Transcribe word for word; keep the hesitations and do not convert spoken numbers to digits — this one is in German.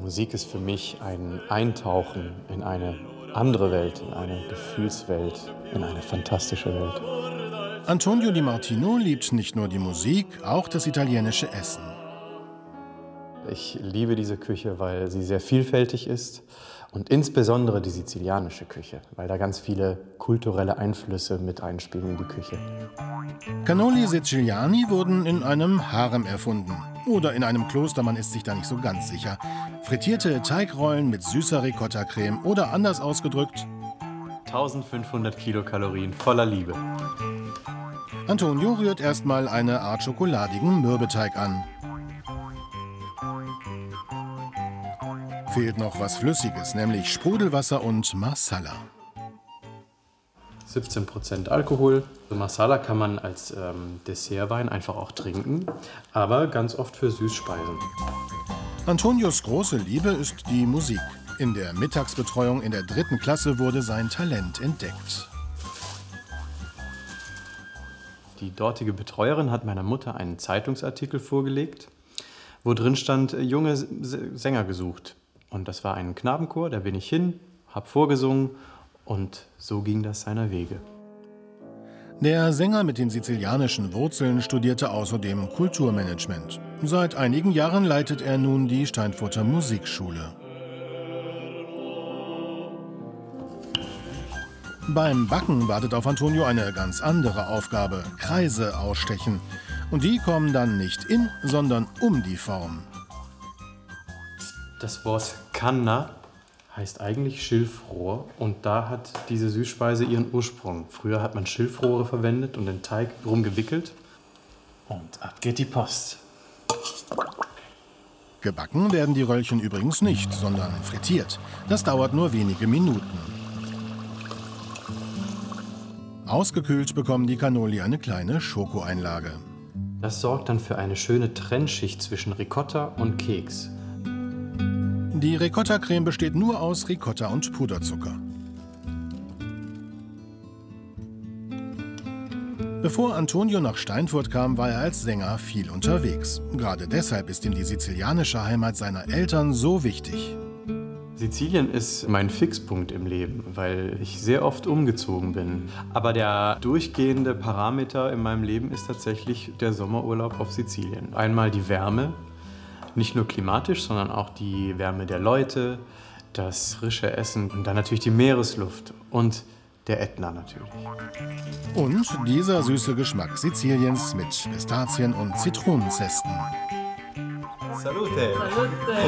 Musik ist für mich ein Eintauchen in eine andere Welt, in eine Gefühlswelt, in eine fantastische Welt. Antonio Di Martino liebt nicht nur die Musik, auch das italienische Essen. Ich liebe diese Küche, weil sie sehr vielfältig ist und insbesondere die sizilianische Küche, weil da ganz viele kulturelle Einflüsse mit einspielen in die Küche. Cannoli Siciliani wurden in einem Harem erfunden. Oder in einem Kloster, man ist sich da nicht so ganz sicher. Frittierte Teigrollen mit süßer Ricotta-Creme oder anders ausgedrückt: eintausendfünfhundert Kilokalorien voller Liebe. Antonio rührt erstmal eine Art schokoladigen Mürbeteig an. Fehlt noch was Flüssiges, nämlich Sprudelwasser und Marsala. siebzehn Prozent Alkohol. Marsala kann man als ähm, Dessertwein einfach auch trinken, aber ganz oft für Süßspeisen. Antonios große Liebe ist die Musik. In der Mittagsbetreuung in der dritten Klasse wurde sein Talent entdeckt. Die dortige Betreuerin hat meiner Mutter einen Zeitungsartikel vorgelegt, wo drin stand, junge Sänger gesucht. Und das war ein Knabenchor, da bin ich hin, habe vorgesungen und so ging das seiner Wege. Der Sänger mit den sizilianischen Wurzeln studierte außerdem Kulturmanagement. Seit einigen Jahren leitet er nun die Steinfurter Musikschule. Beim Backen wartet auf Antonio eine ganz andere Aufgabe: Kreise ausstechen. Und die kommen dann nicht in, sondern um die Form. Das Wort Canna heißt eigentlich Schilfrohr und da hat diese Süßspeise ihren Ursprung. Früher hat man Schilfrohre verwendet und den Teig rumgewickelt und ab geht die Post. Gebacken werden die Röllchen übrigens nicht, sondern frittiert. Das dauert nur wenige Minuten. Ausgekühlt bekommen die Cannoli eine kleine Schokoeinlage. Das sorgt dann für eine schöne Trennschicht zwischen Ricotta und Keks. Die Ricotta-Creme besteht nur aus Ricotta und Puderzucker. Bevor Antonio nach Steinfurt kam, war er als Sänger viel unterwegs. Gerade deshalb ist ihm die sizilianische Heimat seiner Eltern so wichtig. Sizilien ist mein Fixpunkt im Leben, weil ich sehr oft umgezogen bin. Aber der durchgehende Parameter in meinem Leben ist tatsächlich der Sommerurlaub auf Sizilien. Einmal die Wärme, nicht nur klimatisch, sondern auch die Wärme der Leute, das frische Essen und dann natürlich die Meeresluft und der Ätna natürlich. Und dieser süße Geschmack Siziliens mit Pistazien und Zitronenzesten. Salute! Salute.